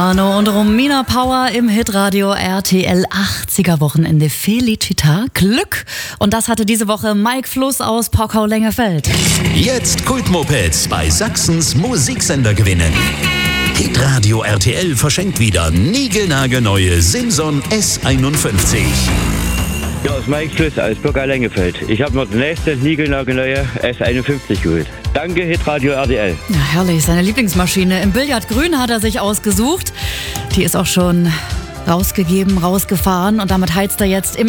Arno und Romina Power im Hitradio RTL 80er Wochenende Felicita Glück. Und das hatte diese Woche Mike Fluss aus Pockau-Lengefeld. Jetzt Kultmopeds bei Sachsens Musiksender gewinnen. Hitradio RTL verschenkt wieder niegelnagelneue Simson S51. Ja, aus Mike Fluss aus Pockau-Lengefeld. Ich habe mir die nächste niegelnagelneue S51 geholt. Danke, Hitradio RTL. Ja, herrlich. Seine Lieblingsmaschine im Billardgrün hat er sich ausgesucht. Die ist auch schon rausgefahren und damit heizt er jetzt im